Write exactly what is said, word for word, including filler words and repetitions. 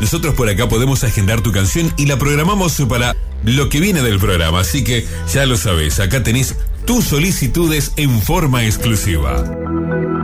nosotros por acá podemos agendar tu canción y la programamos para lo que viene del programa. Así que ya lo sabes, acá tenés tus solicitudes en forma exclusiva.